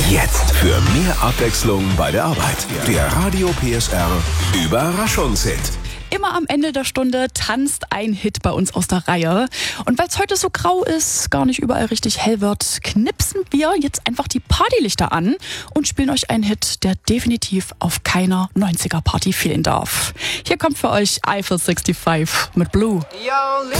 Jetzt für mehr Abwechslung bei der Arbeit. Der Radio PSR Überraschungshit. Immer am Ende der Stunde tanzt ein Hit bei uns aus der Reihe. Und weil es heute so grau ist, gar nicht überall richtig hell wird, knipsen wir jetzt einfach die Partylichter an und spielen euch einen Hit, der definitiv auf keiner 90er-Party fehlen darf. Hier kommt für euch Eiffel 65 mit Blue.